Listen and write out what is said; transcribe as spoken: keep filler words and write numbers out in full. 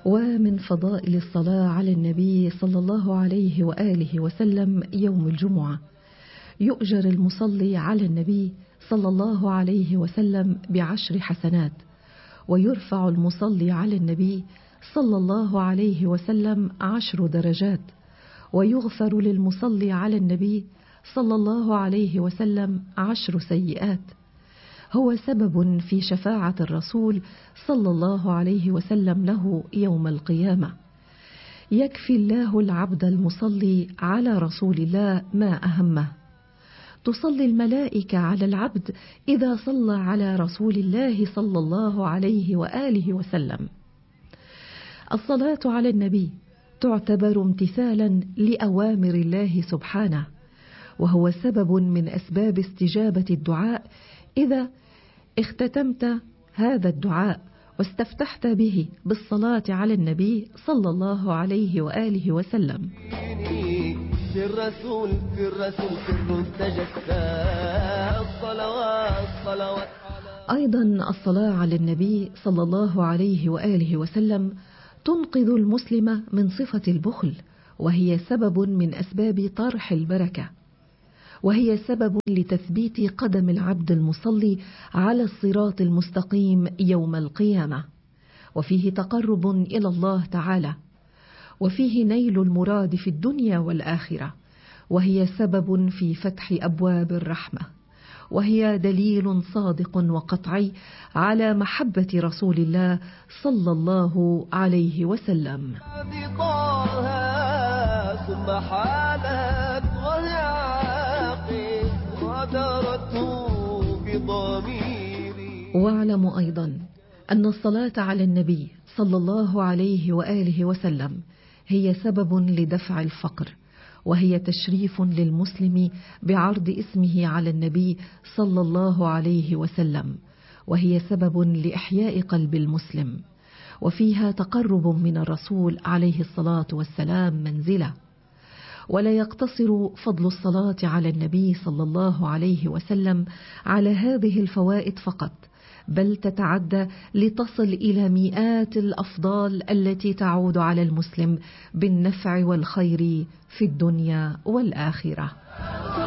ومن فضائل الصلاة على النبي صلى الله عليه وآله وسلم يوم الجمعة يؤجر المصلي على النبي صلى الله عليه وسلم بعشر حسنات، ويرفع المصلي على النبي صلى الله عليه وسلم عشر درجات، ويغفر للمصلي على النبي صلى الله عليه وسلم عشر سيئات. هو سبب في شفاعة الرسول صلى الله عليه وسلم له يوم القيامة. يكفي الله العبد المصلي على رسول الله ما أهمه. تصلي الملائكة على العبد إذا صلى على رسول الله صلى الله عليه وآله وسلم. الصلاة على النبي تعتبر امتثالا لأوامر الله سبحانه، وهو سبب من أسباب استجابة الدعاء إذا اختتمت هذا الدعاء واستفتحت به بالصلاة على النبي صلى الله عليه وآله وسلم. في الرسول في الرسول سر تجسى الصلوات الصلوات. أيضا الصلاة على النبي صلى الله عليه وآله وسلم تنقذ المسلم من صفة البخل، وهي سبب من أسباب طرح البركة، وهي سبب لتثبيت قدم العبد المصلي على الصراط المستقيم يوم القيامة، وفيه تقرب إلى الله تعالى، وفيه نيل المراد في الدنيا والآخرة، وهي سبب في فتح أبواب الرحمة، وهي دليل صادق وقطعي على محبة رسول الله صلى الله عليه وسلم. ثم حالت واعلم أيضا أن الصلاة على النبي صلى الله عليه وآله وسلم هي سبب لدفع الفقر، وهي تشريف للمسلم بعرض اسمه على النبي صلى الله عليه وسلم، وهي سبب لإحياء قلب المسلم، وفيها تقرب من الرسول عليه الصلاة والسلام منزله. ولا يقتصر فضل الصلاة على النبي صلى الله عليه وسلم على هذه الفوائد فقط، بل تتعدى لتصل إلى مئات الأفضال التي تعود على المسلم بالنفع والخير في الدنيا والآخرة.